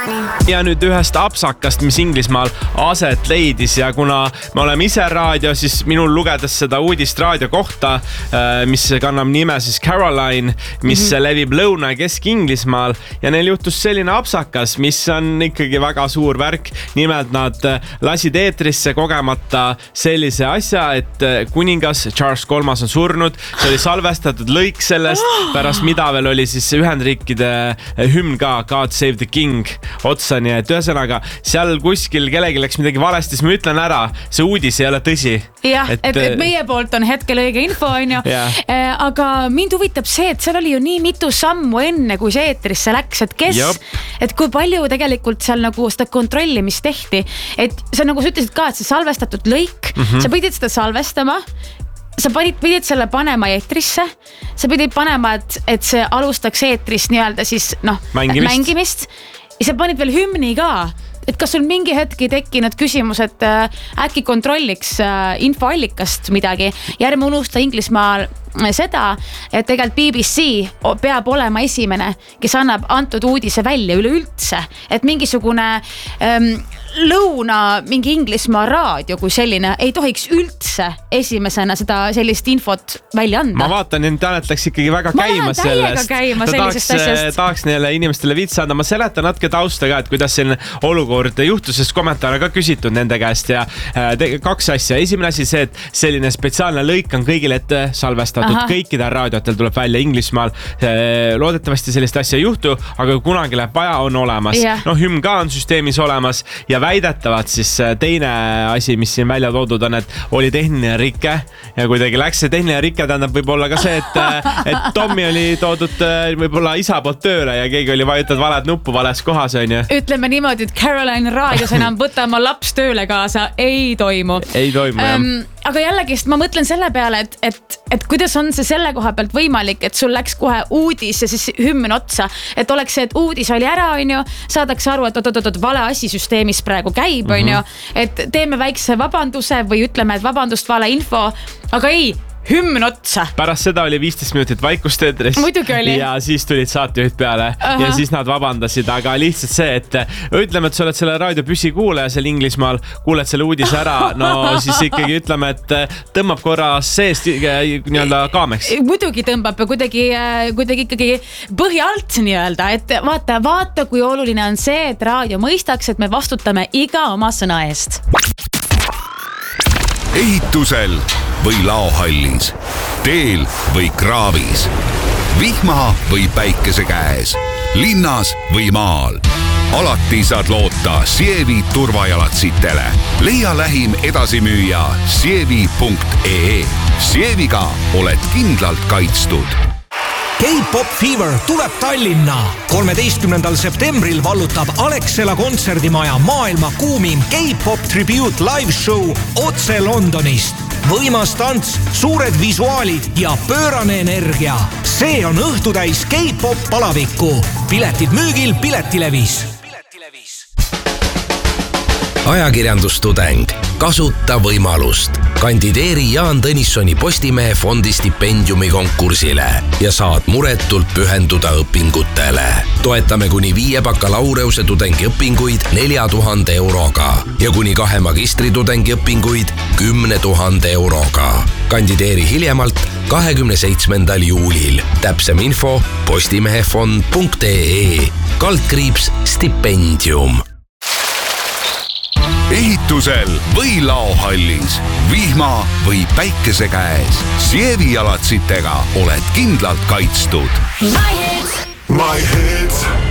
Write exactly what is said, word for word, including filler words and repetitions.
Ja nüüd ühest apsakast, mis Inglismaal aset leidis ja kuna me oleme ise raadio, siis minul lugedes seda uudist raadio kohta, mis kannab nime siis Caroline, mis mm-hmm. levib Lõuna- ja Kesk-Inglismaal ja neil juhtus selline apsakas, mis on ikkagi väga suur värk. Nimelt nad lasid eetrisse kogemata sellise asja, et kuningas Charles kolmas on surnud. See oli salvestatud lõik sellest, pärast mida veel oli siis Ühendriikide hümn ka God Save the King otsa. Nii et ühesõnaga, seal kuskil kellegi läks midagi valesti, siis ma ütlen ära, see uudis ei ole tõsi. Jah, et, et, et meie poolt on hetkel õige info, on ju. Yeah. Aga mind huvitab see, et seal oli ju nii mitu sammu enne, kui see eetrisse läks, et kes, Jop. et kui palju tegelikult seal nagu seda kontrollimist tehti. Et see nagu sa ütlesid ka, et see salvestatud lõik, mm-hmm. sa pidid seda salvestama, sa pidid, pidid selle panema eetrisse, sa pidid panema, et, et see alustaks eetrist nii-öelda siis noh, mängimist. mängimist. Ja sa panid veel hümni ka, et kas sul mingi hetki tekkinud küsimus, et äh, äkki kontrolliks äh, infoallikast midagi ja ärme unusta Inglismaal seda, et tegelikult B B C peab olema esimene, kes annab antud uudise välja üleüldse, et mingisugune ähm, lõuna mingi Inglismaa raadio kui selline ei tohiks üldse esimesena seda sellist infot välja anda. Ma vaatan, et Janet läks ikkagi väga ma käima sellest. Käima ta tahaks, tahaks neile inimestele vitsa anda. Ma seletan natuke tausta ka, et kuidas selline olukord juhtus, sest kommentaare ka küsitud nende käest ja te, kaks asja. Esimene asi see, et selline spetsiaalne lõik on kõigile ette salvestatud. Aha. Kõikidel raadiotel tuleb välja Inglismaal. Loodetavasti sellist asja ei juhtu, aga kunagi läheb vaja, on olemas. Yeah. No hümn ka on süsteemis olemas ja väidetavad siis teine asi, mis siin välja toodud on, et oli tehniline rike ja kuidagi läks see tehniline rike, tähendab võib-olla ka see, et, et Tommy oli toodud võib-olla isa poolt tööle ja keegi oli vajutanud valed nuppu vales kohas, on ju. Ütleme niimoodi, et Caroline raadios enam võta oma laps tööle kaasa, ei toimu. Ei toimu, jah. Um, aga jällegist ma mõtlen selle peale, et, et, et kuidas on see selle koha pealt võimalik, et sul läks kohe uudis ja siis hümn otsa, et oleks see, et uudis oli ära, on ju, saadakse aru, et oot, oot, oot, vale asi süsteemis praegu käib, mm-hmm. on ju, et teeme väikse vabanduse või ütleme, et vabandust, vale info, aga ei, hümn otsa. Pärast seda oli viisteist minutit vaikust eetris. Muidugi oli. Ja siis tulid saatejuhid peale Aha. ja siis nad vabandasid, aga lihtsalt see, et ütleme, et sa oled selle raadio püsikuulaja seal Inglismaal, kuuled selle uudise ära, no siis ikkagi ütleme, et tõmbab korra seest nii-öelda kaameks. Muidugi tõmbab ja kuidagi, kuidagi ikkagi põhja alt nii-öelda, et vaata, vaata, kui oluline on see, et raadio mõistaks, et me vastutame iga oma sõna eest. Ehitusel või laohallis, teel või kraavis, vihma või päikese käes, linnas või maal. Alati saad loota Sievi turvajalatsitele. Leia lähim edasimüüja sievi punkt ee. Sieviga oled kindlalt kaitstud. K-pop Fever tuleb Tallinna. kolmeteistkümnendal septembril vallutab Alexela kontserdimaja maailma kuumim K-pop tribute live show otse Londonist. Võimas tants, suured visuaalid ja pöörane energia. See on õhtutäis K-pop palavikku. Piletid müügil Piletilevis. Ajakirjandustudeng. Kasuta võimalust. Kandideeri Jaan Tõnissoni Postimehe fondi stipendiumi konkursile ja saad muretult pühenduda õpingutele. Toetame kuni viie bakalaureuse tudengi õpinguid nelja tuhande euroga ja kuni kahe magistritudengi õpinguid kümne tuhande euroga. Kandideeri hiljemalt kahekümne seitsmendal juulil. Täpsem info postimehefond punkt ee. Kaldkriips stipendium. Ehitusel või laohallis, vihma või päikese käes. Sievi jalatsitega oled kindlalt kaitstud. My hits. My hits.